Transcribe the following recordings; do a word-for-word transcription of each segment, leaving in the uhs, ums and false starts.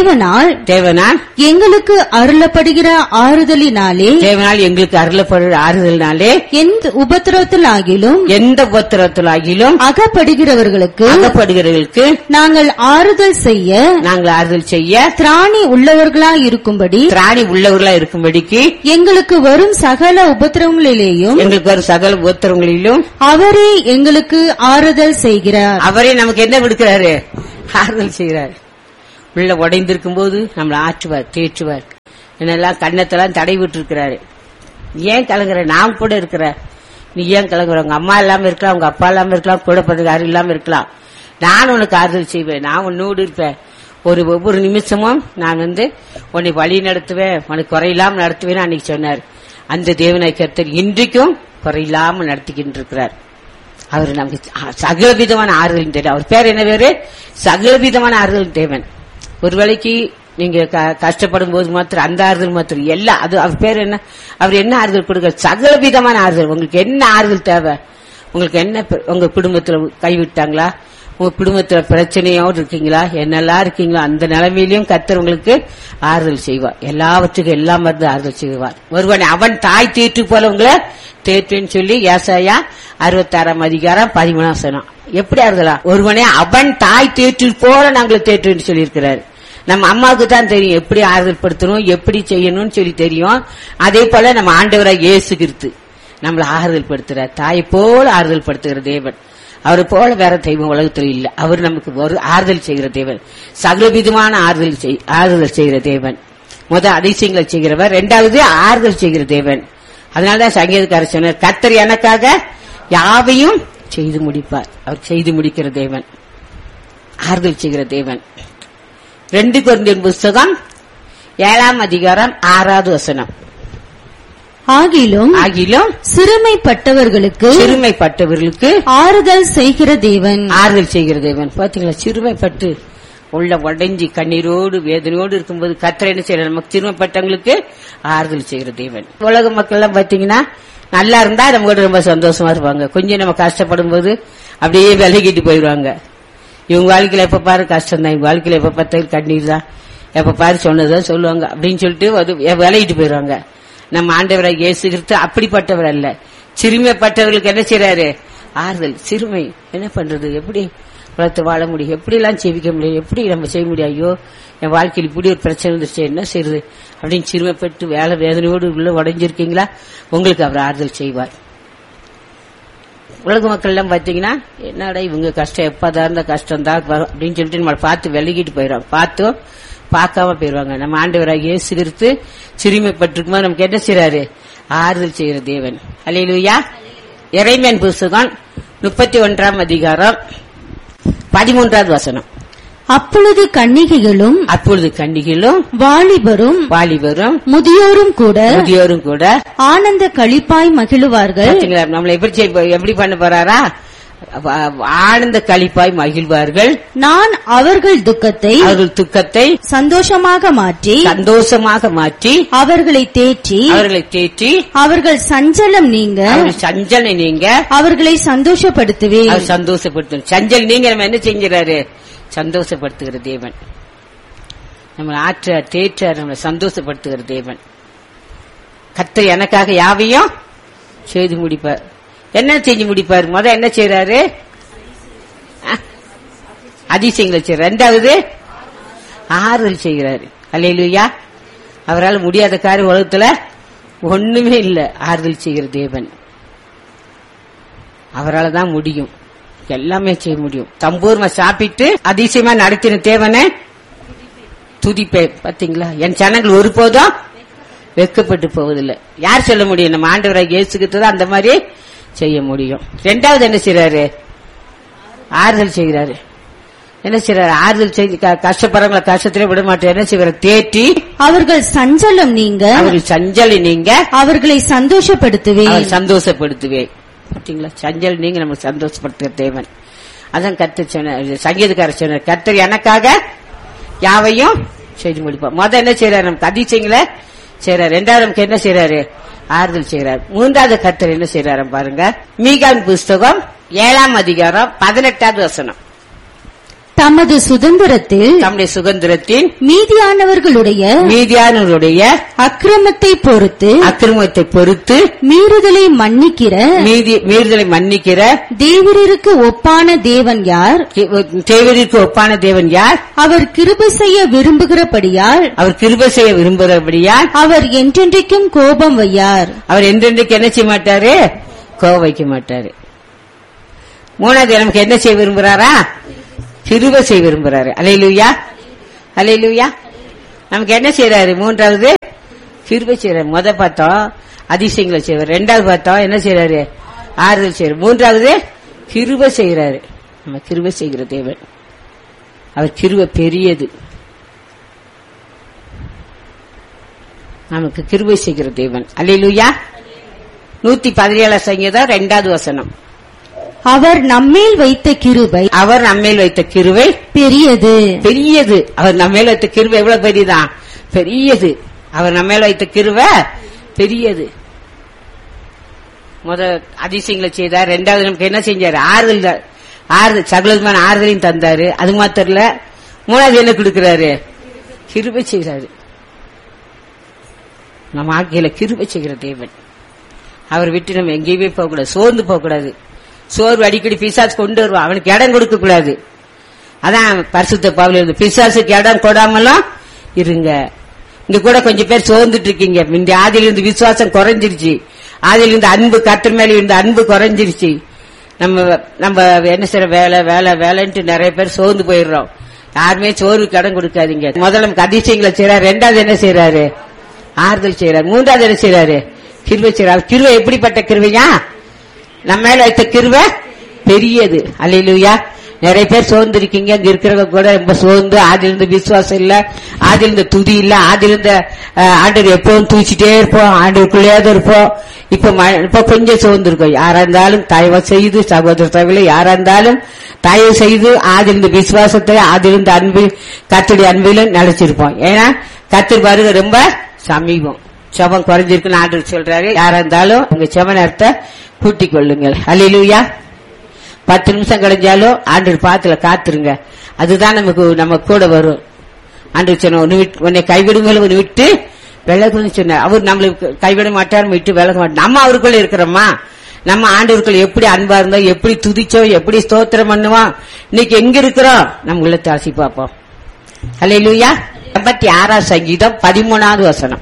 தேவனால் தேவனால் எங்களுக்கு அருளப்படுகிற ஆறுதலினாலே தேவனால் எங்களுக்கு அருளப்படுகிற ஆறுதலினாலே எந்த உபத்திரவத்திலாகிலும் எந்த உபத்திரவத்திலாகிலும் அகப்படுகிறவர்களுக்கு அகப்படுகிறவர்களுக்கு நாங்கள் ஆறுதல் செய்ய நாங்கள் ஆறுதல் செய்ய திராணி உள்ளவர்களாய் இருக்கும்படி திராணி உள்ளவர்களா இருக்கும்படிக்கு எங்களுக்கு வரும் சகல உபத்திரவங்களிலேயும் எங்களுக்கு வரும் சகல உபத்திரவங்களிலும் அவரே எங்களுக்கு ஆறுதல் செய்கிறார். அவரே நமக்கு என்ன கொடுக்கிறாரு? ஆறுதல் செய்கிறார். உள்ள உடைந்திருக்கும் போது நம்மளை ஆற்றுவார், தேற்றுவார். என்னெல்லாம் கண்ணத்தெல்லாம் தடை விட்டு இருக்கிறாரு. ஏன் கலங்குற? நான் கூட இருக்கிற, நீ ஏன் கலங்குற? உங்க அம்மா இல்லாம இருக்கலாம், உங்க அப்பா இல்லாம இருக்கலாம், கூட பிறகு யாரும் இல்லாம இருக்கலாம். நான் உனக்கு ஆறுதல் செய்வேன், நான் உன்னோடு இருப்பேன். ஒரு ஒவ்வொரு நிமிஷமும் நான் வந்து உன்னை வழி நடத்துவேன், உனக்கு குறையில்லாம நடத்துவேன் அன்னைக்கு சொன்னார். அந்த தேவனை கர்த்தர் இன்றைக்கும் குறையில்லாம நடத்திக்கிட்டு இருக்கிறார். அவர் நமக்கு சகலவிதமான ஆறுதல் தேவன். அவர் பேர் என்ன பேரு? சகலவிதமான ஆறுதல் தேவன். ஒரு வேளைக்கு நீங்க கஷ்டப்படும் போது மாத்திரம் அந்த ஆறுதல் மாத்திரம் எல்லாம் அது அவர் பேர் என்ன? அவர் என்ன ஆறுதல் கொடுக்க? சகலவிதமான ஆறுதல். உங்களுக்கு என்ன ஆறுதல் தேவை? உங்களுக்கு என்ன? உங்க குடும்பத்துல கைவிட்டாங்களா? உங்க குடும்பத்துல பிரச்சனையோடு இருக்கீங்களா? என்னெல்லாம் இருக்கீங்களா? அந்த நிலைமையிலும் கர்த்தர் உங்களுக்கு ஆறுதல் செய்வார். எல்லாவற்றுக்கும் எல்லாம் மருந்து ஆறுதல் செய்வார். ஒருவன் அவன் தாய் தேற்று போல உங்களை தேற்றுன்னு சொல்லி ஏசாயா அறுபத்தி ஆறாம் அதிகாரம் பதிமூணாம் வசனம். எப்படி ஆறுதலா? ஒருவனே அவன் தாய் தேற்று போல நாங்கள் தேற்றுன்னு சொல்லி இருக்கிறாரு. நம்ம அம்மாவுக்கு தான் தெரியும் எப்படி ஆறுதல் படுத்தணும், எப்படி செய்யணும்னு சொல்லி தெரியும். அதே போல நம்ம ஆண்டவராக இயேசு கிறிஸ்து நம்மளை ஆறுதல் படுத்துறார். தாயை போல ஆறுதல் படுத்துகிற தேவன். அவரை போல வேற தெய்வம் உலகத்தில் இல்ல. அவர் நமக்கு ஒரு ஆறுதல் செய்கிற தேவன், சகலவிதமான ஆறுதல் ஆறுதல் செய்கிற தேவன். முதல் அதிசயங்களை செய்கிறவர், இரண்டாவது ஆறுதல் செய்கிற தேவன். அதனாலதான் சங்கீதக்காரர் சொன்னார், கர்த்தர் எனக்காக யாவையும் செய்து முடிப்பார். அவர் செய்து முடிக்கிற தேவன், ஆறுதல் செய்கிற தேவன். ரெண்டு கொரிந்தியர் புஸ்தகம் ஏழாம் அதிகாரம் ஆறாவது வசனம். ஆகிலும் ஆகிலும் சிறுமைப்பட்டவர்களுக்கு சிறுமைப்பட்டவர்களுக்கு ஆறுதல் செய்கிற தேவன், ஆறுதல் செய்கிற தேவன். பாத்தீங்களா? சிறுமைப்பட்டு உள்ள உடைஞ்சி கண்ணீரோடு வேதனையோடு இருக்கும்போது கர்த்தர் என்ன செய்யற? நமக்கு சிறுமைப்பட்டவங்களுக்கு ஆறுதல் செய்கிற தேவன். உலக மக்கள் எல்லாம் பாத்தீங்கன்னா நல்லா இருந்தா நம்ம கூட ரொம்ப சந்தோஷமா இருப்பாங்க. கொஞ்சம் நம்ம கஷ்டப்படும் போது அப்படியே விலகிட்டு போயிடுவாங்க. இவங்க வாழ்க்கையில எப்ப பாரு கஷ்டம் தான், இவங்க வாழ்க்கையில எப்ப பார்த்தாலும் கண்ணீர் தான், எப்ப பாரு சொன்னதான் சொல்லுவாங்க அப்படின்னு சொல்லிட்டு விலகிட்டு போயிடுவாங்க. நம்ம ஆண்டவராக இயேசு கிறிஸ்து அப்படிப்பட்டவர் அல்ல. சிறுமைப்பட்டவர்களுக்கு என்ன செய்யறாரு? ஆறுதல். சிறுமை என்ன பண்றது? எப்படி உலகத்தை வாழ முடியும்? எப்படி எல்லாம் ஜெபிக்க முடியும்? எப்படி நம்ம செய்ய முடியும்? ஐயோ, என் வாழ்க்கையில் இப்படி ஒரு பிரச்சனை வந்துருச்சு, என்ன செய்யறது அப்படின்னு சிறுமைப்பட்டு வேலை வேதனையோடு உள்ள உடைஞ்சிருக்கீங்களா? உங்களுக்கு அவர் ஆறுதல் செய்வார். உலக மக்கள் எல்லாம் பாத்தீங்கன்னா என்னடா இவங்க கஷ்டம் எப்பதான் இருந்த கஷ்டம் தான் வரும் அப்படின்னு சொல்லிட்டு நம்மளை பார்த்து விலகிட்டு போயிடுவாங்க. பார்த்தும் பார்க்காம போயிருவாங்க. நம்ம ஆண்டவராக இயேசு கிறிஸ்து சிறுமைப்பட்டிருக்கும் போது நமக்கு என்ன செய்யறாரு? ஆறுதல் செய்கிற தேவன். அல்லேலூயா. எரேமியா புஸ்தகம் முப்பத்தி ஒன்றாம் அதிகாரம் பதிமூன்றாவது வசனம். அப்பொழுது கன்னிகைகளும் அப்பொழுது கன்னிகைகளும் வாலிபரும் வாலிபரும் முதியோரும் கூட முதியோரும் கூட ஆனந்த களிப்பாய் மகிழ்வார்கள். நம்மளை எப்படி எப்படி பண்ண போறாரா? ஆனந்த களிப்பாய் மகிழ்வார்கள். நான் அவர்கள் துக்கத்தை அவர்கள் துக்கத்தை சந்தோஷமாக மாற்றி சந்தோஷமாக மாற்றி அவர்களை தேற்றி அவர்களை தேற்றி அவர்கள் சஞ்சலம் நீங்க சஞ்சலம் நீங்க அவர்களை சந்தோஷப்படுத்துவேன். அவர் சந்தோஷப்படுத்து சஞ்சல் நீங்க நம்ம என்ன செஞ்சாரு? சந்தோஷப்படுத்துகிற தேவன். நம்ம ஆற்ற தேற்ற நம்மளை சந்தோஷப்படுத்துகிற தேவன். கர்த்தர் எனக்காக யாவையும் செய்து முடிப்பார். என்ன செஞ்சு முடிப்பாரு? முத என்ன செய்யறாரு? அதிசயங்களை செய்யறாரு. ரெண்டாவது ஆறுதல் செய்கிறாரு. அல்லேலூயா. அவரால் முடியாத காரியம் உலகத்துல ஒண்ணுமே இல்ல. ஆறுதல் செய்கிற தேவன், அவரால் தான் முடியும், எல்லாமே செய்ய முடியும். சம்பூர்ணமா சாப்பிட்டு அதிசயமா நடத்தின தேவனை துதிப்பேன். பாத்தீங்களா? என் ஜனங்கள் ஒருபோதும் வெட்கப்பட்டு போவதில்லை. யார் சொல்ல முடியும்? நம்ம ஆண்டவராக இயேசுகிட்டு தான் அந்த மாதிரி செய்ய முடியும். ரெண்டாவது என்ன செய்யறாரு? ஆறுதல் செய்கிறாரு. என்ன செய்யறாரு? ஆறுதல் செய்து கஷ்டப்படுறவங்களை கஷ்டத்திலே விட மாட்டேன். என்ன செய்வார்? தேற்றி அவர்கள் சஞ்சலம் நீங்க அவர்கள் சஞ்சலம் நீங்க அவர்களை சந்தோஷப்படுத்துவேன் சந்தோஷப்படுத்துவேன். பாத்தீங்களா? சஞ்சல் நீங்க நம்ம சந்தோஷப்படுத்துகிற தேவன். அதான் கர்த்தர் சொன்ன, சங்கீதக்காரர் சொன்னார், கர்த்தர் எனக்காக யாவையும் செய்து முடிப்பார். முத என்ன செய்யறாரு? நமக்கு அதிசயங்களை செய்யறாரு. ரெண்டாவது நமக்கு என்ன செய்யறாரு? ஆறுதல் செய்யறார். மூன்றாவது கர்த்தர் என்ன செய்யறாரு பாருங்க. மீகாவின் புஸ்தகம் ஏழாம் அதிகாரம் பதினெட்டாவது வசனம். தமது சுதந்திரத்தில் தம்முடைய சுதந்திரத்தின் மீதியானவர்களுடைய மீதியானவருடைய அக்கிரமத்தை பொறுத்து அக்கிரமத்தை பொறுத்து மீறுதலை மன்னிக்கிற மீதி மீறுதலை மன்னிக்கிற தேவரருக்கு ஒப்பான தேவன் யார்? தேவருக்கு ஒப்பான தேவன் யார்? அவர் கிருபை செய்ய விரும்புகிறபடியால் அவர் கிருபை செய்ய விரும்புகிறபடியால் அவர் என்றென்றைக்கும் கோபம் வையார். அவர் என்றென்றைக்கு என்ன செய்ய மாட்டாரு? கோபம் வைக்க மாட்டாரு. மூணாவது நமக்கு என்ன செய்ய விரும்புறாரா? கிருபை செய்ய விரும்புறாரு. அல்லேலூயா, அல்லேலூயா. நமக்கு என்ன செய்யறாரு? மூன்றாவது கிருபை செய்யறாரு. முத பார்த்தோம் அதிசயங்களை செய்வார், ரெண்டாவது பார்த்தோம் என்ன செய்யறாரு? ஆறுதல் செய்யறாரு. மூன்றாவது கிருபை செய்யறாரு. நம்ம கிருபை செய்கிற தேவன். அவர் கிருபை பெரியது. நமக்கு கிருபை செய்கிற தேவன். அல்லேலூயா. நூத்தி பதினேழாம் சங்கீதம் ரெண்டாவது வசனம். அவர் நம்மேல் வைத்த கிருபை அவர் நம்மேல் வைத்த கிருபை பெரியது பெரியது. அவர் நம்மேல் வைத்த கிருபை எவ்வளவு பெரியதான்? பெரியது. அவர் நம்மேல் வைத்த கிருபை பெரியது. முத அதிசயங்களை செய்தார். ரெண்டாவது நமக்கு என்ன செஞ்சாரு? ஆறுதல் ஆறுதல் சகலமான ஆறுதலையும் தந்தாரு. அது மாத்திரம் இல்ல, மூணாவது என்ன கொடுக்கிறாரு? கிருபை செய்கிறாரு. நம்ம ஆட்சியில கிருபை செய்கிற தேவன். அவர் விட்டு நம்ம எங்கேயுமே போக கூடாது, சோர்ந்து போக கூடாது. சோர்வு அடிக்கடி பிசாசு கொண்டு வருவான், அவனுக்கு இடம் கொடுக்க கூடாது. அதான் பரிசுத்த பவுல் இருந்து பிசாசுக்கு இடம் கொடாமலும் இருங்க. இங்க கூட கொஞ்சம் பேர் சோர்ந்துட்டு இருக்கீங்க. இந்த ஆதியிலிருந்து விசுவாசம் குறைஞ்சிருச்சு, ஆதியிலிருந்து அன்பு கர்த்தர் மேல இருந்த அன்பு குறைஞ்சிருச்சு. நம்ம நம்ம என்ன செய்யற வேலை வேலை வேலைன்ட்டு நிறைய பேர் சோர்ந்து போயிடுறோம். யாருமே சோர்வுக்கு இடம் கொடுக்காதீங்க. முதல்ல நமக்கு அதிசயங்களை செய்யறாரு. ரெண்டாவது என்ன செய்யறாரு? ஆறுதல் செய்யறாரு. மூன்றாவது என்ன செய்யறாரு? கிருபை செய்யறாரு. கிருபை எப்படிப்பட்ட கிருபையா? நம்ம மேல வைத்த கிருபை பெரியது. அல்லேலூயா. நிறைய பேர் சோர்ந்து இருக்கீங்க. இங்க இருக்கிறவங்க கூட ரொம்ப சோர்ந்து, ஆதிலிருந்து விசுவாசம் இல்ல, ஆதிலிருந்து துதி இல்ல, ஆதிலிருந்து ஆண்டவர் எப்பவும் தூச்சிட்டே இருப்போம், ஆண்டவருக்குள்ளேயாவது இருப்போம். இப்ப இப்ப கொஞ்சம் சோர்ந்து இருக்கோம். யாரா இருந்தாலும் தயவு செய்து சகோதர சகோதரி யாரா இருந்தாலும் தயவு செய்து ஆதிலிருந்து விசுவாசத்தை, ஆதிலிருந்து அன்பு கர்த்தருடைய அன்பிலும் நினைச்சிருப்போம். ஏன்னா கர்த்தர் வருகை ரொம்ப சமீபம். செபம் குறைஞ்சிருக்குன்னு ஆண்டவர் சொல்றாரு. யாரா இருந்தாலும் உங்க செப நேரத்தை கூட்டிக் கொள்ளுங்கள். அல்லேலூயா. பத்து நிமிஷம் கிடைஞ்சாலும் ஆண்டவர் பாத்துல காத்துருங்க. அதுதான் நமக்கு நம்ம கூட வரும். ஆண்டவர் சொன்ன உன்னை கைவிடுங்கள், உன்னை விட்டு விலகுன்னு சொன்னார். அவர் நம்மளுக்கு கைவிட மாட்டார், விட்டு விலக மாட்டார். நம்ம அவருக்குள்ள இருக்கிறோமா? நம்ம ஆண்டவருக்குள்ள எப்படி அன்பா இருந்தோம், எப்படி துதிச்சோம், எப்படி ஸ்தோத்திரம் பண்ணுவோம், இன்னைக்கு எங்க இருக்கிறோம்? நம்ம உள்ளத்தை ஆசி பார்ப்போம். அல்லேலூயா. எண்பத்தி ஆறாம் சங்கீதம் பதிமூணாவது வசனம்.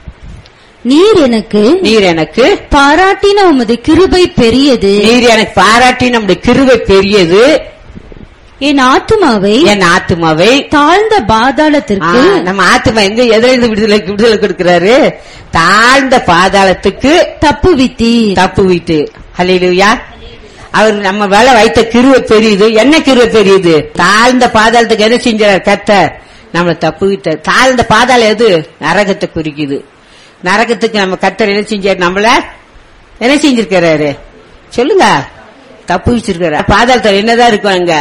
நீர் எனக்கு நீர் எனக்கு பாராட்டின உமது கிருபை பெரியது. நீர் எனக்கு பாராட்டி நம்முடைய கிருபை பெரியது. என் ஆத்துமாவை என் ஆத்துமாவை தாழ்ந்த பாதாளத்திற்கு, நம்ம ஆத்துமா எங்க எதிலிருந்து விடுதலை விடுதலை கொடுக்கிறாரு? தாழ்ந்த பாதாளத்துக்கு தப்புவித்தி தப்புவிட்டு. அல்லேலூயா. அவர் நம்ம வேலை வைத்த கிருபை பெரியது. என்ன கிருபை பெரியது? தாழ்ந்த பாதாளத்துக்கு என்ன செஞ்சார் கர்த்தர்? நம்மளை தப்புவிட்ட. தாழ்ந்த பாதாளம் எது? நரகத்தை குறிக்குது. நரகத்துக்கு நம்ம கர்த்தர் என்ன செஞ்சாரு? நம்மள என்ன செஞ்சிருக்கிறாரு? சொல்லுங்க. தப்பு வச்சிருக்காரு. பாதாளத்தில் என்னதான் இருக்கும்? அங்க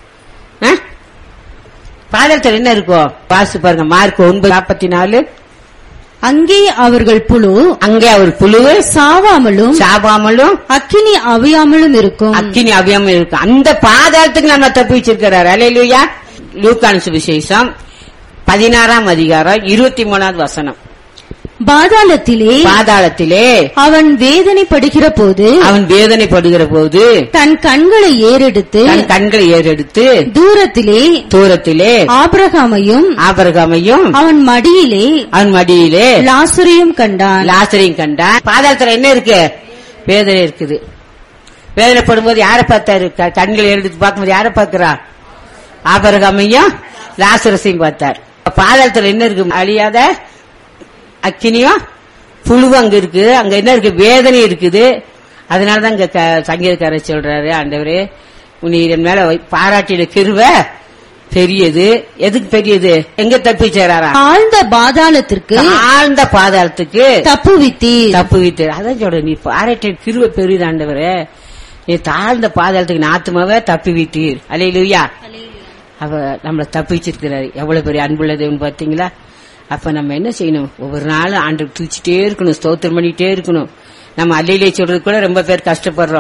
பாதாளத்தில் என்ன இருக்கும்? பாசு பாருங்க, மார்க் ஒன்பது நாற்பத்தி நாலு. அங்கே அவர்கள் புழு அங்கே அவர் புழு சாவாமலும் சாவாமலும் அக்கினி அவியாமலும் இருக்கும். அக்கினி அவியாமலும் இருக்கும். அந்த பாதாளத்துக்கு நம்ம தப்பு வச்சிருக்கிறார். அல்லேலூயா. லூக்கான சுவிசேஷம் பதினாறாம் அதிகாரம் இருபத்தி மூணாவது வசனம். பாதாளத்திலே பாதாளத்திலே அவன் வேதனைப்படுகிற போது அவன் வேதனைப்படுகிற போது தன் கண்களை ஏறெடுத்து தன் கண்களை ஏறெடுத்து தூரத்திலே தூரத்திலே ஆபிரகாமையும் ஆபிரகாமையும் அவன் மடியிலே அவன் மடியிலே லாசரையும் கண்டான். லாசரையும் கண்டான். பாதாளத்துல என்ன இருக்கு? வேதனை இருக்குது. வேதனைப்படும் போது யாரை பார்த்தாரு? கண்களை ஏறெடுத்து பார்க்கும்போது யாரை பார்க்கிறா? ஆபிரகாமையும் லாசரசையும் பார்த்தார். பாதாளத்துல என்ன இருக்கு? அழியாத அக்கினியும் புழுவும் அங்க இருக்கு. அங்க என்ன இருக்கு? வேதனை இருக்குது. அதனாலதான் இங்க சங்கீதக்காரர் சொல்றாரு, ஆண்டவரே நீர் என் மேல பாராட்டின கிருபை பெரியது. எதுக்கு பெரியது? எங்க தப்பிச்சாரா? ஆழ்ந்த பாதாளத்திற்கு ஆழ்ந்த பாதாளத்துக்கு தப்புவித்தி தப்புவித்து. அதான் சொல்ற, நீ பாராட்டின கிருபை பெரியது ஆண்டவரே. நீ தாழ்ந்த பாதாளத்துக்கு நாத்துமாவே தப்பி விட்டீர். அல்லேலூயா. அவ நம்மளை தப்பிச்சிருக்கிறாரு. எவ்வளவு பெரிய அன்புள்ள தேவன் பாத்தீங்களா? அப்ப நம்ம என்ன செய்யணும்? ஒவ்வொரு நாளும் ஆண்டு தூச்சிட்டே இருக்கணும், ஸ்தோத்திரம் பண்ணிட்டே இருக்கணும். நம்ம அல்லையிலே சொல்றது கூட ரொம்ப பேர் கஷ்டப்படுறோம்.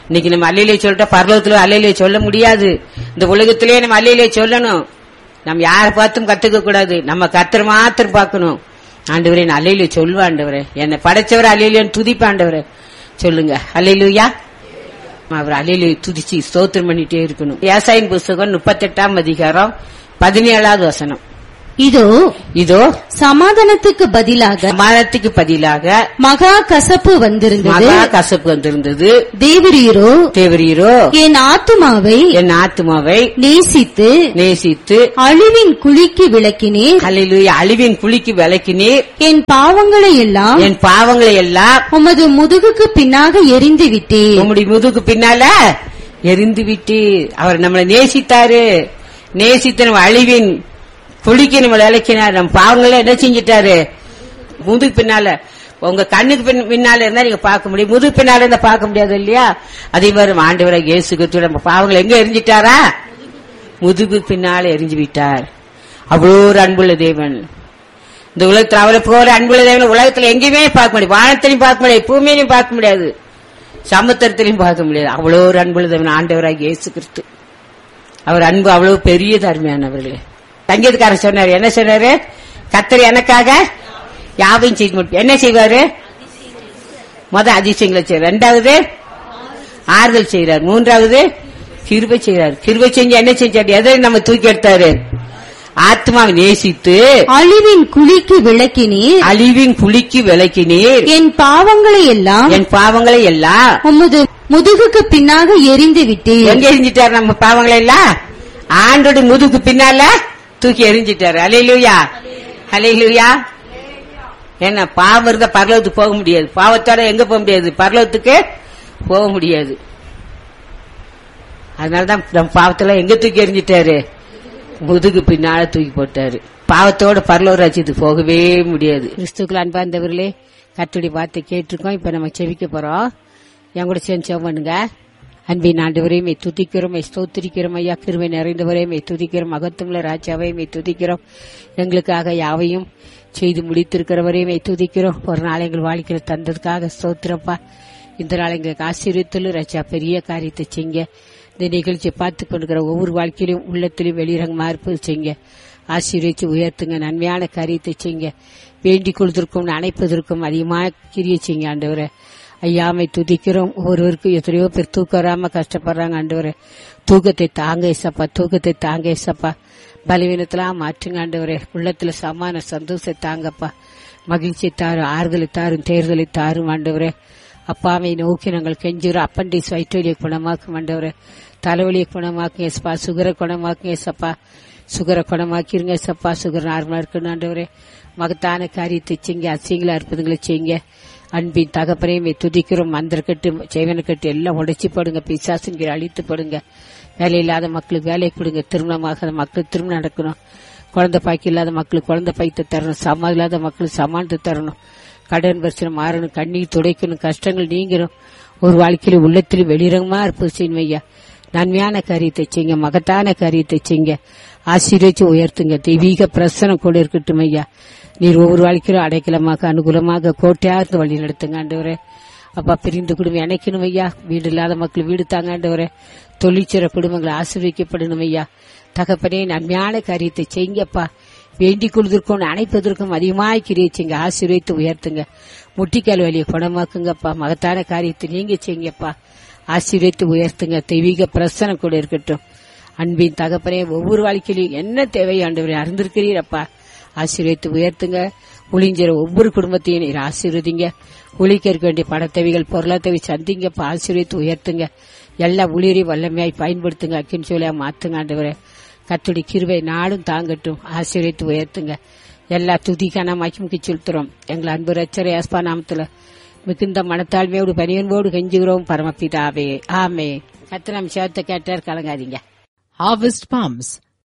இன்னைக்கு நம்ம அல்லையிலே சொல்லிட்டா பரலோகத்துல அல்லையிலே சொல்ல முடியாது. இந்த உலகத்திலேயே நம்ம அல்லையிலே சொல்லணும். நம்ம யாரை பார்த்தும் கத்துக்க கூடாது. நம்ம கர்த்தர் மாத்திரம் பார்க்கணும். ஆண்டவரே நான் அல்லையிலே சொல்லுவா ஆண்டவரே, என்னை படைச்சவரை அல்லையிலேன்னு துதிப்பா ஆண்டவரே சொல்லுங்க. அல்லேலூயா. அவர் அல்லையிலே துதிச்சு ஸ்தோத்திரம் பண்ணிட்டே இருக்கணும். ஏசாயின் புஸ்தகம் முப்பத்தி எட்டாம் அதிகாரம் பதினேழாவது வசனம். இதோ இதோ சமாதானத்துக்கு பதிலாக சமாதானத்துக்கு பதிலாக மகா கசப்பு வந்திருந்தது. மகா கசப்பு வந்திருந்தது. தேவரீரோ தேவரீரோ என் ஆத்துமாவை என் ஆத்துமாவை நேசித்து நேசித்து அழிவின் குழிக்கு விலக்கினீர். அல்லேலூயா. அழிவின் குழிக்கு விலக்கினீர். என் பாவங்களை எல்லாம் என் பாவங்களை எல்லாம் உமது முதுகுக்கு பின்னாக எரிந்து விட்டீர். உம்முடைய முதுகு பின்னால எரிந்து விட்டீர். அவர் நம்மளை நேசித்தாரு. நேசித்து நம்ம அழிவின் குளிக்க நம்ம விளக்கினார். நம்ம பாவங்கள என்ன செஞ்சிட்டாரு? முதுகு பின்னால, உங்க கண்ணுக்கு பின்னால இருந்தா நீங்க பார்க்க முடியும், முதுகு பின்னால இருந்தா பார்க்க முடியாது இல்லையா? அதே மாதிரி ஆண்டவரை இயேசு கிறிஸ்து நம்ம பாவங்களை எங்க எரிஞ்சிட்டாரா? முதுகு பின்னால எரிஞ்சு விட்டார். அவ்வளோ ஒரு அன்புள்ள தேவன். இந்த உலகத்துல அவரை போற அன்புள்ள தேவன் உலகத்துல எங்கேயுமே பார்க்க முடியாது. வானத்திலையும் பார்க்க முடியாது, பூமியிலையும் பார்க்க முடியாது, சமுத்திரத்திலையும் பார்க்க முடியாது. அவ்வளோ ஒரு அன்புள்ள தேவன் ஆண்டவராக இயேசு கிறிஸ்து. அவர் அன்பு அவ்வளவு பெரிய அருமையானவர்களே. சங்கீதக்காரர் சொன்னாரு, என்ன சொன்னாரு? கர்த்தர் எனக்காக யாவையும் செய்து முடிப்பார். என்ன செய்வாரு? முத அதிசயங்களை செய்வார். ரெண்டாவது ஆறுதல் செய்யறார். மூன்றாவது கிருபை செய்யறார். கிருபை செஞ்சு என்ன செஞ்சாரு? எதை நம்ம தூக்கி எடுத்தாரு? ஆத்மாவை நேசித்து அழிவின் குழிக்கு விளக்கினீர். அழிவின் குழிக்கு விளக்கினீர். என் பாவங்களை எல்லாம் என் பாவங்களை எல்லாம் உமது முதுகுக்கு பின்னாக எரிந்து விட்டீர். எங்க எரிஞ்சிட்டார்? நம்ம பாவங்களை எல்லாம் ஆண்டோட முதுகுக்கு பின்னால தூக்கி எரிஞ்சிட்டாரு. அல்லேலூயா, அல்லேலூயா. என்ன பாவம் இருந்தா பரலோகத்துக்கு போக முடியாது. பாவத்தோட எங்க போக முடியாது? பரலோகத்துக்கு போக முடியாது. அதனாலதான் நம்ம பாவத்தெல்லாம் எங்க தூக்கி எரிஞ்சிட்டாரு? முதுகு பின்னால தூக்கி போட்டாரு. பாவத்தோட பரலோக ராஜ்யத்துக்கு போகவே முடியாது. கிறிஸ்துக்கள் அன்பார்ந்தவர்களே, கர்த்தருடைய வார்த்தை கேட்டிருக்கோம். இப்ப நம்ம செவிக்க போறோம். என் கூட சேர்ந்து செவம் பண்ணுங்க. அன்பின் ஆண்டவரே மே துதிக்கிறோம், மே ஸ்தோத்திரிக்கிறோம். ஐயா கிருபை நிறைந்தவரே மே துதிக்கிறோம். மகத்துவமுள்ள ராஜாவை மே துதிக்கிறோம். எங்களுக்காக யாவையும் செய்து முடித்திருக்கிறவரே மே துதிக்கிறோம். ஒரு நாள் எங்கள் வாழ்க்கையில தந்ததுக்காக ஸ்தோத்திரப்பா. இந்த நாள் எங்களுக்கு ஆசீர்வதித்துள்ள ராஜா பெரிய காரியத்தை செய்ங்க. இந்த நிகழ்ச்சியை பார்த்து கொண்டிருக்கிற ஒவ்வொரு வாழ்க்கையிலும் உள்ளத்திலும் வெளிரங்கமா இருப்பது செய்ங்க. ஆசீர்வதிச்சு உயர்த்துங்க. நன்மையான காரியத்தை செய்ங்க. வேண்டிக் கொள்வதற்கும் அணைப்பதற்கும் அதிகமாக கிரியை செய்ங்க ஆண்டவரே. ஐயாமை துதிக்கிறோம். ஒருவருக்கும் எத்தனையோ பேர் தூக்கம் வராம கஷ்டப்படுறாங்க ஆண்டவரே. தூக்கத்தை தாங்க ஏசப்பா, தூக்கத்தை தாங்க ஏசப்பா. பலவீனத்தெல்லாம் மாற்றுங்க ஆண்டவரே. உள்ளத்துல சமான சந்தோஷத்தை தாங்கப்பா. மகிழ்ச்சியை தாரும், ஆறுதலை தாரும், தேர்தலை தாரும் ஆண்டவரே. அப்பாவை நோக்கி நாங்கள் கெஞ்சுகிறோம். அப்பண்டிஸ் வயிற்றுவலியை குணமாக்கும் ஆண்டவரே. தலைவலியை குணமாக்குங்க ஏசப்பா. சுகரை குணமாக்குங்க ஏசப்பா. சுகரை குணமாக்கிருங்க ஏசப்பா. சுகர் நார்மலா இருக்கணும் ஆண்டவரே. மகத்தான காரியத்தை செய்யுங்க. அசிங்களா இருப்பதுங்களை செய்யுங்க. அன்பின் தகப்பனையுமே துதிக்கிறோம். மந்திர கட்டு, செய்வன கட்டு எல்லாம் உடைச்சி போடுங்க. பிசாசுங்கிற அழித்து போடுங்க. வேலை இல்லாத மக்களுக்கு வேலை கொடுங்க. திருமணமாகாத மக்களுக்கு திருமணம் நடக்கணும். குழந்தை பாக்கி இல்லாத மக்களுக்கு குழந்தை பாய்த்து தரணும். சமா இல்லாத மக்களுக்கு சமாளித்து தரணும். கடன் பிரச்சனை மாறணும். கண்ணீர் துடைக்கணும். கஷ்டங்கள் நீங்கணும். ஒரு வாழ்க்கையில உள்ளத்திலும் வெளிரங்கமா இருப்பது செய்யணும் ஐயா. நன்மையான காரியத்தை செய்யுங்க. மகத்தான காரியத்தை செய்யுங்க. ஆசீர்வதிச்சு உயர்த்துங்க. தெய்வீக பிரசனம் கூட இருக்கட்டும் ஐயா. நீர் ஒவ்வொரு வாழ்க்கையிலும் அடைக்கலமாக அனுகூலமாக கோட்டையார்ந்து வழி நடத்துங்க ஆண்டவரே. அப்பா பிரிந்து குடும்பம் இணைக்கணும் ஐயா. வீடு இல்லாத மக்கள் வீடு தாங்க ஆண்டவரே. தொழிற்சிற குடும்பங்களை ஆசீர்வதிக்கப்படணும் ஐயா. தகப்பனே நன்மையான காரியத்தை செய்யுங்கப்பா. வேண்டிக் கொள்வதற்கும் அணைப்பதற்கும் அதிகமாக கிரியை செய்யுங்க. ஆசீர்வதித்து உயர்த்துங்க. முட்டிக்கால் வலியை குணமாக்குங்கப்பா. மகத்தான காரியத்தை நீங்க செய்யுங்கப்பா. ஆசீர்வதித்து உயர்த்துங்க. தெய்வீக பிரசனம் கூட இருக்கட்டும். அன்பின் தகப்பனே ஒவ்வொரு வாழ்க்கையிலும் என்ன தேவை ஆண்டவரே அறிந்திருக்கிறீரப்பா. ஆசீர்வதித்து உயர்த்துங்க. ஒளிஞ்சிற ஒவ்வொரு குடும்பத்தையும் நீர் ஆசீர்வதிங்க. ஒளிக்க இருக்க வேண்டிய பணத்தேவைகள் பொருளாதார சந்திங்கப்பா. ஆசீர்வதித்து உயர்த்துங்க. எல்லா ஊழியரையும் வல்லமையாய் பயன்படுத்துங்க. அக்கின் சொல்லியா மாத்துங்க ஆண்டவரே. கர்த்தருடைய கிருபை நாளும் தாங்கட்டும். ஆசீர்வதித்து உயர்த்துங்க. எல்லா துதிக்கான மகிமைக்கு செலுத்துறோம். எங்கள் அன்பு ரட்சகரே இயேசுவின் நாமத்துல மிகுந்த மனத்தாழ்மையோடு பணிவன்போடு கெஞ்சுகிறோம் பரமபிதாவே, ஆமென். கர்த்தர் நம் ஜெபத்தை கேட்டார், கலங்காதீங்க. Harvest Palms.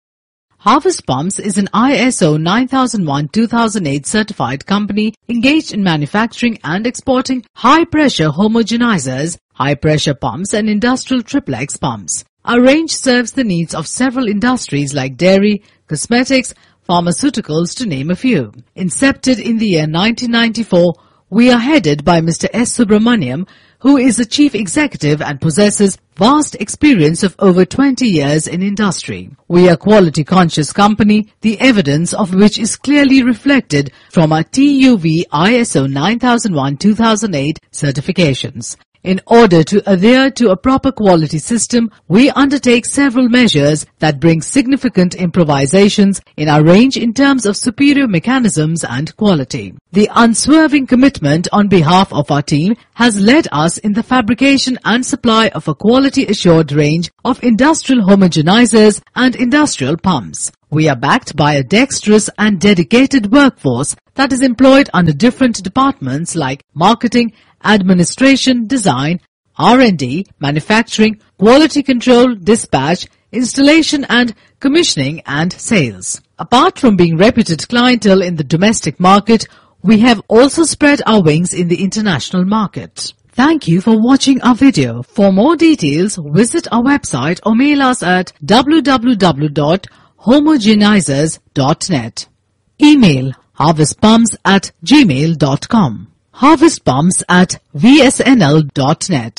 Harvest Palms is an I S O nine thousand one two thousand eight certified company engaged in manufacturing and exporting high-pressure homogenizers, high-pressure pumps and industrial triplex pumps. Our range serves the needs of several industries like dairy, cosmetics, pharmaceuticals to name a few. Incepted in the year nineteen ninety-four, we are headed by Mister S. Subramaniam, who is a chief executive and possesses vast experience of over twenty years in industry. We are a quality conscious company, the evidence of which is clearly reflected from our T U V I S O nine thousand one dash two thousand eight certifications. In order to adhere to a proper quality system, we undertake several measures that bring significant improvisations in our range in terms of superior mechanisms and quality. The unswerving commitment on behalf of our team has led us in the fabrication and supply of a quality assured range of industrial homogenizers and industrial pumps. We are backed by a dexterous and dedicated workforce that is employed under different departments like marketing, administration, design, R and D, manufacturing, quality control, dispatch, installation and commissioning and sales. Apart from being reputed clientele in the domestic market, we have also spread our wings in the international market. Thank you for watching our video. For more details, visit our website or mail us at w w w dot homogenizers dot net. Email harvestpumps at gmail dot com. harvestpumps at v s n l dot net.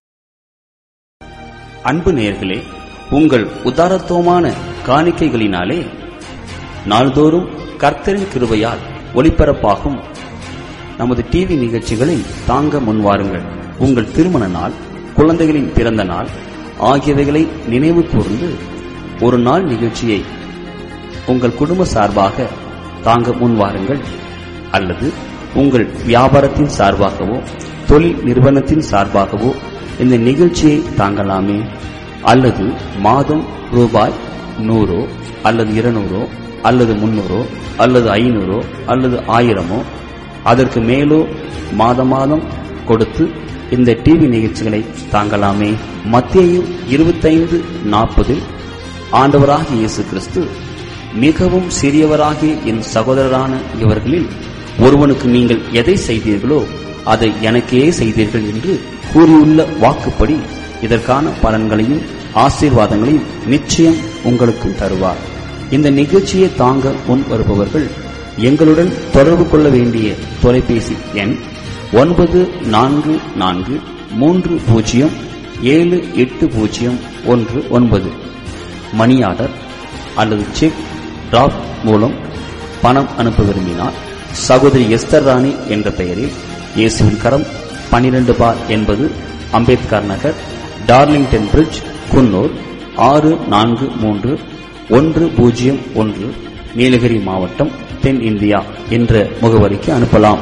அன்பு நேயர்களே, உங்கள் உதாரத்துவமான காணிக்கைகளினாலே நாள்தோறும் கர்த்தரின் கிருபையால் ஒளிபரப்பாகும் நமது TV நிகழ்ச்சிகளை தாங்க முன்வாருங்கள். உங்கள் திருமண நாள், குழந்தைகளின் பிறந்த நாள் ஆகியவைகளை நினைவு கூர்ந்து ஒரு நாள் நிகழ்ச்சியை உங்கள் குடும்ப சார்பாக தாங்க முன்வாருங்கள். அல்லது உங்கள் வியாபாரத்தின் சார்பாகவோ தொழில் நிறுவனத்தின் சார்பாகவோ இந்த நிகழ்ச்சியை தாங்கலாமே. அல்லது மாதம் ரூபாய் நூறோ அல்லது இருநூறோ அல்லது முன்னூறோ அல்லது ஐநூறோ அல்லது ஆயிரமோ அதற்கு மேலோ மாத மாதம் கொடுத்து இந்த டிவி நிகழ்ச்சிகளை தாங்கலாமே. மத்தேயு இருபத்தைந்து நாற்பதில் ஆண்டவராகிய இயேசு கிறிஸ்து, மிகவும் சிறியவராகிய என் சகோதரரான இவர்களில் ஒருவனுக்கு நீங்கள் எதை செய்தீர்களோ அதை எனக்கே செய்தீர்கள் என்று கூறியுள்ள வாக்குப்படி இதற்கான பலன்களையும் ஆசீர்வாதங்களையும் நிச்சயம் உங்களுக்கு தருவார். இந்த நிகழ்ச்சியை தாங்க முன் வருபவர்கள் எங்களுடன் தொடர்பு கொள்ள வேண்டிய தொலைபேசி எண் ஒன்பது நான்கு நான்கு மூன்று பூஜ்ஜியம் ஏழு எட்டு பூஜ்ஜியம் ஒன்று ஒன்பது. மணி ஆர்டர் அல்லது செக் டிராப் மூலம் பணம் அனுப்ப விரும்பினார் சகோதரி எஸ்தர் ராணி என்ற பெயரில் இயேசுவின் கரம் பனிரெண்டு பார் என்பது அம்பேத்கர் நகர், டார்லிங்டன் பிரிட்ஜ், குன்னூர் ஆறு நான்கு மூன்று ஒன்று பூஜ்ஜியம் ஒன்று, நீலகிரி மாவட்டம், தென் இந்தியா என்ற முகவரிக்கு அனுப்பலாம்.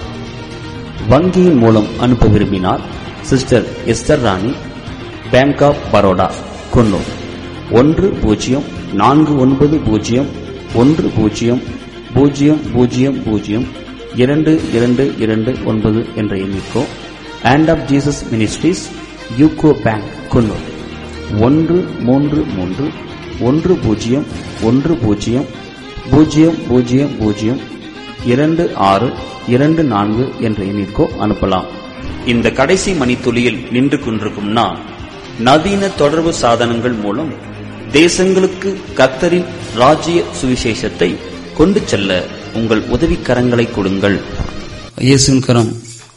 வங்கியின் மூலம் அனுப்ப விரும்பினார் சிஸ்டர் எஸ்தர் ராணி, பேங்க் ஆப் பரோடா, குன்னூர் ஒன்று பூஜ்ஜியம் நான்கு ஒன்பது பூஜ்ஜியம் ஒன்று பூஜ்ஜியம் பூஜ்ஜியம் பூஜ்ஜியம் பூஜ்ஜியம் இரண்டு இரண்டு இரண்டு ஒன்பது என்ற எண்ணிக்கோ. Hand of Jesus ministries, UCO bank, Coonoor ஒன்று மூன்று மூன்று ஒன்று பூஜ்ஜியம் ஒன்று பூஜ்ஜியம் பூஜ்ஜியம் பூஜ்ஜியம் பூஜ்ஜியம் இரண்டு ஆறு இரண்டு நான்கு என்ற எண்ணிற்கோ அனுப்பலாம். இந்த கடைசி மணித்துளியில் நின்று கொண்டிருக்கும் நான், நவீன தொடர்பு சாதனங்கள் மூலம் தேசங்களுக்கு கர்த்தரின் ராஜ்ய சுவிசேஷத்தை கொண்டு செல்ல உங்கள் உதவிக்கரங்களை கொடுங்கள். இயேசுவின் கரம்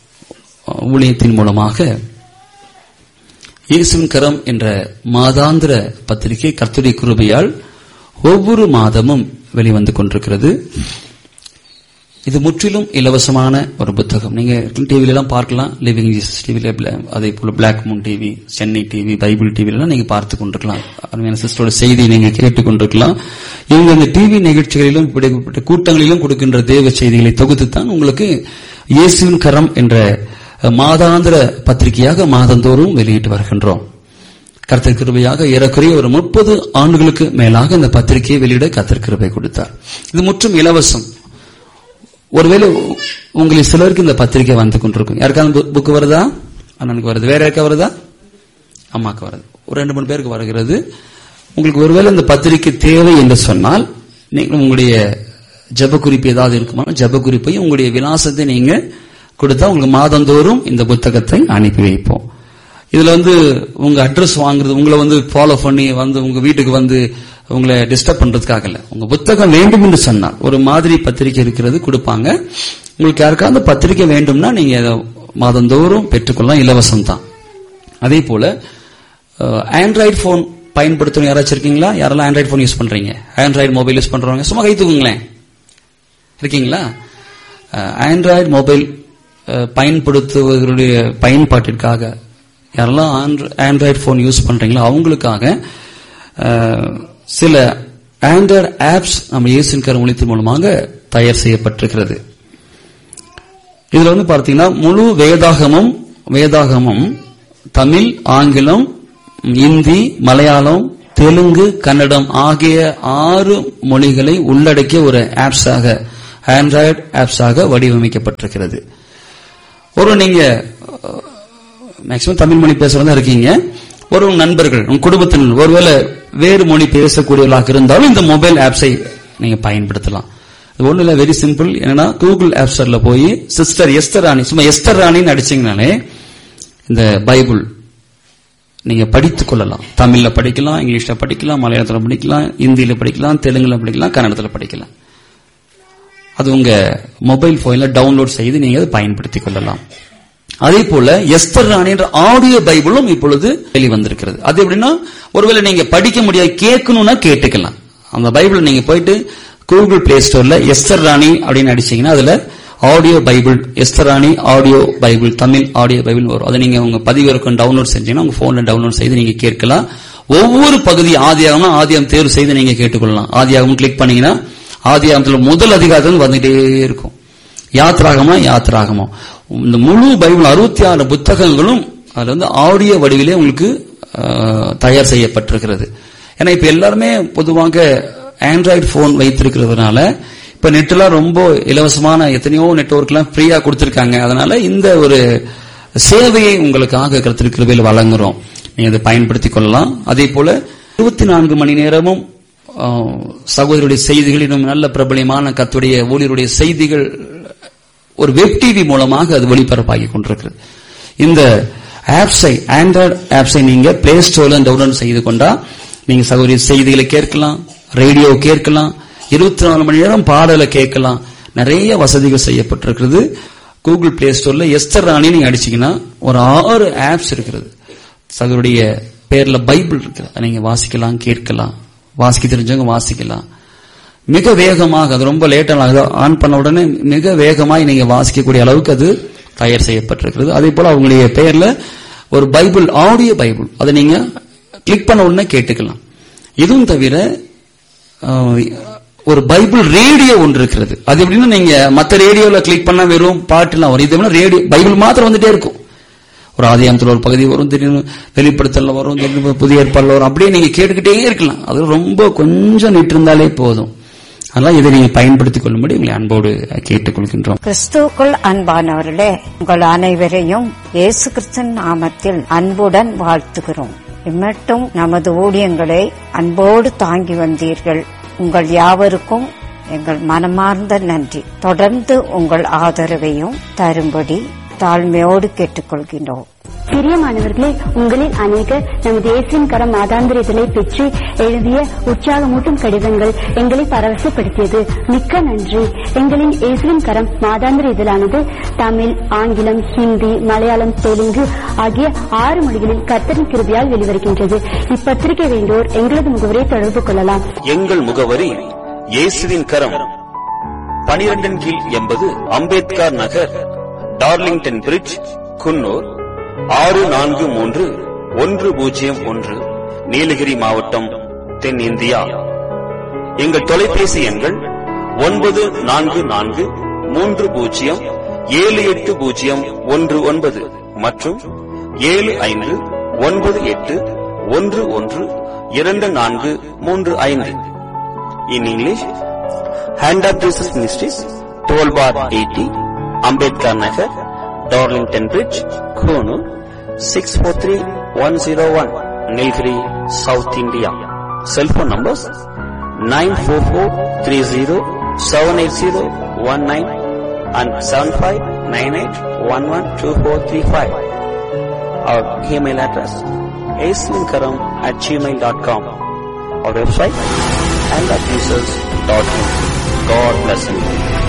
ஊழியத்தின் மூலமாக இயேசுவின் கரம் என்ற மாதாந்திர பத்திரிகை கர்த்தருடைய கிருபையால் ஒவ்வொரு மாதமும் வெளிவந்து கொண்டிருக்கிறது. இது முற்றிலும் இலவசமான ஒரு புத்தகம். நீங்க டிவில எல்லாம் பார்க்கலாம், லிவிங் ஜீசஸ் டிவில, அதே போல black Moon TV, Chennai TV, Bible டிவில நீங்க பார்த்து கொண்டிருக்கலாம். அருமையான சிஸ்டரோட செய்தியை நீங்க கேட்டுக் கொண்டிருக்கலாம். இவங்க இந்த டிவி நிகழ்ச்சிகளிலும் இப்படிப்பட்ட கூட்டங்களிலும் கொடுக்கின்ற தேவ செய்திகளை தொகுத்துத்தான் உங்களுக்கு இயேசுவின் கரம் என்ற மாதாந்திர பத்திரிகையாக மாதந்தோறும் வெளியிட்டு வருகின்றோம். கர்த்தர் கிருபையாக ஏறக்குறைய ஒரு முப்பது ஆண்டுகளுக்கு மேலாக இந்த பத்திரிகையை வெளியிட கர்த்தர் கிருபை கொடுத்தார். இது முற்றும் இலவசம். ஒருவேளை உங்களுக்கு சிலருக்கு இந்த பத்திரிகை வந்து கொண்டிருக்கும். யாருக்காவது புக்கு வருதா? அண்ணனுக்கு வருது. வேற யாருக்கா வருதா? அம்மாக்கு வருது. ஒரு ரெண்டு மூணு பேருக்கு வருகிறது. உங்களுக்கு ஒருவேளை இந்த பத்திரிகை தேவை என்று சொன்னால், நீங்கள் உங்களுடைய ஜப குறிப்பு ஏதாவது இருக்குமா, ஜப குறிப்பையும் உங்களுடைய விலாசத்தை நீங்க கொடுத்தா உங்களுக்கு மாதந்தோறும் இந்த புத்தகத்தை அனுப்பி வைப்போம். இதுல வந்து உங்க அட்ரஸ் வாங்குறது, உங்களை வந்து ஃபாலோ பண்ணி வந்து உங்க வீட்டுக்கு வந்து உங்களை டிஸ்டர்ப் பண்றதுக்காக இல்ல. உங்க புத்தகம் வேண்டும் என்று சொன்னால் ஒரு மாதிரி பத்திரிகை இருக்கிறது கொடுப்பாங்க. உங்களுக்கு யாருக்காவது பத்திரிகை வேண்டும்னா நீங்க மாதந்தோறும் பெற்றுக்கொள்ளலாம், இலவசம் தான். அதே போல ஆண்ட்ராய்டு போன் பயன்படுத்தணும் யாராச்சும் இருக்கீங்களா? யாரெல்லாம் ஆண்ட்ராய்டு போன் யூஸ் பண்றீங்க? ஆண்ட்ராய்டு மொபைல் யூஸ் பண்றவங்க சும்மா கை தூக்குங்களேன். இருக்கீங்களா? ஆண்ட்ராய்டு மொபைல் பயன்படுத்துவதனுடைய பயன்பாட்டிற்காக யாரெல்லாம் ஆண்ட்ராய்டு போன் யூஸ் பண்றீங்களோ அவங்களுக்காக சில ஆண்ட்ராய்டு ஆப்ஸ் நம்ம இயேசுவின் கரம் ஒளித்தின் மூலமாக தயார் செய்யப்பட்டிருக்கிறது. இதுல வந்து பார்த்தீங்கன்னா முழு வேதாகமும் வேதாகமும் தமிழ், ஆங்கிலம், இந்தி, மலையாளம், தெலுங்கு, கன்னடம் ஆகிய ஆறு மொழிகளை உள்ளடக்கிய ஒரு ஆப்ஸாக, ஆண்ட்ராய்டு ஆப்ஸாக வடிவமைக்கப்பட்டிருக்கிறது. ஒரு நீங்க மேக்சிமம் தமிழ் மொழி பேசுறதா இருக்கீங்க, ஒரு நண்பர்கள் உங்க குடும்பத்தினர் ஒருவேளை வேறு மொழி பேசக்கூடியவர்களாக இருந்தாலும் இந்த மொபைல் ஆப்ஸை நீங்க பயன்படுத்தலாம். இது ஒண்ணு இல்ல, வெரி சிம்பிள். என்னன்னா கூகுள் ஆப் ஸ்டோர்ல போய் சிஸ்டர் எஸ்தர் ராணி, சும்மா எஸ்தர் ராணின்னு அடிச்சீங்கனாலே இந்த பைபிள் நீங்க படித்துக் கொள்ளலாம். தமிழ்ல படிக்கலாம், இங்கிலீஷ்ல படிக்கலாம், மலையாளத்துல படிக்கலாம், இந்தியில படிக்கலாம், தெலுங்குல படிக்கலாம், கன்னடத்துல படிக்கலாம். அது உங்க மொபைல் போன்ல டவுன்லோட் செய்து நீங்க அதை பயன்படுத்திக் கொள்ளலாம். அதே போல எஸ்தர் ராணி என்ற ஆடியோ பைபிளும் இப்பொழுது வெளிவந்திருக்கிறது. அது எப்படின்னா, ஒருவேளை நீங்க படிக்க முடியாது, கேட்கணும்னா கேட்டுக்கலாம். அந்த பைபிள் நீங்க போயிட்டு கூகுள் பிளே ஸ்டோர்ல எஸ்தர் ராணி அப்படின்னு அடிச்சீங்கன்னா அதுல ஆடியோ பைபிள், எஸ்தர் ராணி audio Bible, Tamil audio Bible வரும். அதை நீங்க உங்க பதிவிறக்கம் டவுன்லோட் செஞ்சீங்கன்னா உங்க போன்ல டவுன்லோட் செய்து நீங்க கேட்கலாம். ஒவ்வொரு பகுதி ஆதியாகம்னா ஆதியாகம் தேர்வு செய்து நீங்க கேட்டுக்கொள்ளலாம். ஆதியாகம் கிளிக் பண்ணீங்கன்னா ஆதியாகத்துல முதல் அதிகாரத்தில் வந்துட்டே இருக்கும். யாத்ராகமா யாத்ராகமா இந்த முழு பைபிள் அறுபத்தி ஆறு புத்தகங்களும் அதுல வந்து ஆடியோ வடிவிலே உங்களுக்கு தயார் செய்யப்பட்டிருக்கிறது. ஏன்னா இப்ப எல்லாருமே பொதுவாக ஆண்ட்ராய்டு போன் வைத்திருக்கிறதுனால இப்ப நெட்லாம் ரொம்ப இலவசமான எத்தனையோ நெட்வொர்க் எல்லாம் ஃப்ரீயா கொடுத்திருக்காங்க. அதனால இந்த ஒரு சேவையை உங்களுக்காக கர்த்தர் கிருபையில் வழங்குறோம், நீங்க அதை பயன்படுத்திக் கொள்ளலாம். அதே போல இருபத்தி நான்கு மணி நேரமும் சகோதரருடைய செய்திகள், இன்னும் நல்ல பிரபலியமான கர்த்தருடைய ஊழியருடைய செய்திகள் ஒரு வெப் டிவி மூலமாக அது ஒளிபரப்பாகி கொண்டிருக்கிறது. இந்த ஆப்ஸை, ஆண்ட்ராய்டு ஆப்ஸை நீங்க பிளே ஸ்டோர்ல டவுன்லோட் செய்து கொண்டா நீங்க சகோதரி செய்திகளை கேட்கலாம், ரேடியோ கேட்கலாம், இருபத்தி நாலு மணி நேரம் பாடலை கேட்கலாம். நிறைய வசதிகள் செய்யப்பட்டிருக்கிறது. கூகுள் பிளே ஸ்டோர்ல எஸ்தர் ராணி நீங்க அடிச்சீங்கன்னா ஒரு ஆறு ஆப்ஸ் இருக்கிறது. சகோதரிய பேர்ல பைபிள் இருக்கு, நீங்க வாசிக்கலாம், கேட்கலாம், வாசிக்க தெரிஞ்சவங்க வாசிக்கலாம். மிக வேகமாக, அது ரொம்ப லேட்டாக ஆன் பண்ண உடனே மிக வேகமாக நீங்க வாசிக்கக்கூடிய அளவுக்கு அது தயார் செய்யப்பட்டிருக்கிறது. அதே போல அவங்களுடைய பெயர்ல ஒரு பைபிள், ஆடியோ பைபிள், அதை நீங்க கிளிக் பண்ண உடனே கேட்டுக்கலாம். இதுவும் தவிர ஒரு பைபிள் ரேடியோ ஒன்று இருக்கிறது. அது எப்படின்னா, நீங்க மற்ற ரேடியோல கிளிக் பண்ணா வெறும் பாட்டுலாம் வரும். இது ரேடியோ பைபிள் மாத்திரம் வந்துட்டே இருக்கும். ஒரு ஆதியாகமத்தில் ஒரு பகுதி வரும், திடீர்னு வெளிப்படுத்தல வரும், திடீர்னு புதிய ஏற்பாடுல வரும். அப்படியே நீங்க கேட்டுக்கிட்டே இருக்கலாம். அது ரொம்ப கொஞ்சம் நிட்டு இருந்தாலே போதும். அதனால இதை நீங்க பயன்படுத்திக் கொள்ளும்படி உங்களை அன்போடு கேட்டுக்கொள்கின்றோம். கிறிஸ்துவுக்குள் அன்பானவர்களே, உங்கள் அனைவரையும் இயேசு கிறிஸ்துவின் நாமத்தில் அன்புடன் வாழ்த்துகிறோம். இம்மட்டும் நமது ஊழியங்களை அன்போடு தாங்கி வந்தீர்கள். உங்கள் யாவருக்கும் எங்கள் மனமார்ந்த நன்றி. தொடர்ந்து உங்கள் ஆதரவையும் தரும்படி தாழ்மையோடு கேட்டுக்கொள்கின்றோம். பிரியமானவர்களே, உங்களில் அநேகர் நமது இயேசுவின் கரம் மாதாந்திர இதழை பெற்று எழுதிய உற்சாகமூட்டும் கடிதங்கள் எங்களை பரவசப்படுத்தியது. மிக்க நன்றி. எங்களின் இயேசுவின் கரம் மாதாந்திர இதழானது தமிழ், ஆங்கிலம், ஹிந்தி, மலையாளம், தெலுங்கு ஆகிய ஆறு மொழிகளில் கர்த்தரின் கிருபையால் வெளிவருகின்றது. இப்பத்திரிகை வேண்டோர் எங்களது முகவரை தொடர்பு கொள்ளலாம். எங்கள் முகவரி இயேசுவின் கரம், பனிரெண்டின் கீழ் எண்பது அம்பேத்கர் நகர், டார்லிங்டன் பிரிட்ஜ், குன்னூர் ஆறு நான்கு மூன்று ஒன்று பூஜ்ஜியம் ஒன்று, நீலகிரி மாவட்டம், தென் இந்தியா. எங்கள் தொலைபேசி எண்கள் ஒன்பது நான்கு நான்கு மூன்று பூஜ்ஜியம் ஏழு எட்டு பூஜ்ஜியம் ஒன்று ஒன்பது மற்றும் ஏழு ஐந்து ஒன்பது எட்டு ஒன்று ஒன்று இரண்டு நான்கு மூன்று ஐந்து. In English, Hand of Jesus Ministries, twelve bar eighty, Ambedkar Nagar, Darlington Bridge, Konoor, six four three one zero one, Nilgiri, South India. Cell phone numbers nine four four three zero seven eight zero one nine and seven five nine eight one one two four three five. Our email address aislinkaram at gmail dot com. Our website hand of jesus dot in. God bless you.